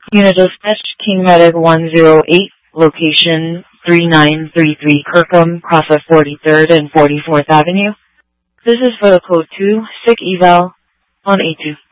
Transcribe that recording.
Unit dispatch, King Medic 108, location 3933 Kirkham, cross of 43rd and 44th Avenue. This is for the code 2, sick eval on A2.